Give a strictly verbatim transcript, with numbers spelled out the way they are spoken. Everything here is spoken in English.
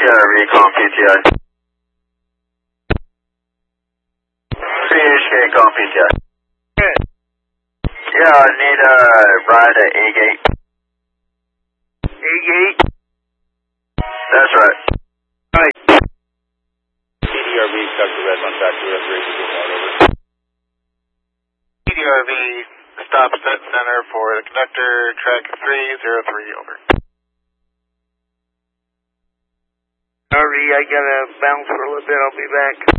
R V, calling P T I. C H K, calling P T I. Good. Yeah, I need a ride at A-Gate. A-Gate? That's right. Alright. P D R V, Doctor Red, on factory reservation, over. P D R V, stop set center for the conductor, track three zero three, over. R V, I gotta bounce for a little bit, I'll be back.